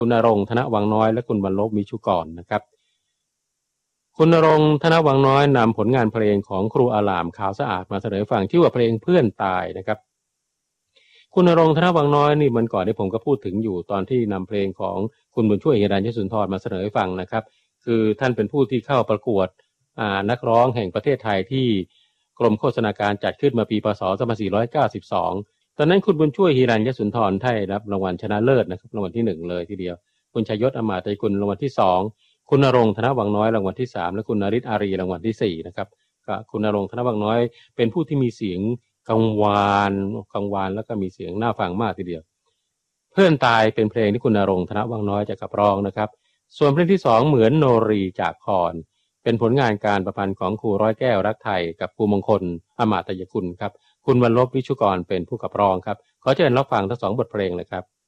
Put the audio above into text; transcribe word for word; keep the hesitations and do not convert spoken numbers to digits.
คุณณรงค์ ธนวังน้อยและคุณบรรลบวิชุกรนะครับคุณณรงค์ ธนวังน้อยนำผลงานเพลงของครูอลามขาวสะอาดมาเสนอฟังชื่อว่าเพลงเพื่อนตายนะครับคุณณรงค์ ธนวังน้อยนี่มันก่อนที่ผมก็พูดถึงอยู่ตอนที่นำเพลงของคุณบุญช่วยหิรัญยสุนทรมาเสนอให้ฟังนะครับคือท่านเป็นผู้ที่เข้าประกวดนักร้องแห่งประเทศไทยที่กรมโฆษณาการจัดขึ้นมาปีพ.ศ. สองพันสี่ร้อยเก้าสิบสองตอนนั้นคุณบุญช่วยหิรัญยสุนทรได้รับรางวัลชนะเลิศนะครับรางวัลที่หนึ่งเลยทีเดียวคุณชยศอมาตย์กุลรางวัลที่สองคุณณรงค์ ธนวังน้อยรางวัลที่สามและคุณนฤทธิ์อารีรางวัลที่สี่นะครับก็คุณณรงค์ ธนวังน้อยเป็นผู้ที่มีเสียงกังวานกังวานแล้วก็มีเสียงน่าฟังมากทีเดียวเพื่อนตายเป็นเพลงที่คุณณรงค์ ธนวังน้อยจะขับร้องนะครับส่วนเพลงที่สองเหมือนโนรีจากคอนเป็นผลงานการประพันธ์ของครูร้อยแก้วรักไทยกับครูมงคลอมาตยกุลครับคุณบรรลบวิชุกรเป็นผู้ขับร้องครับขอเชิญรับฟังทั้งสองบทเพลงเลยครับ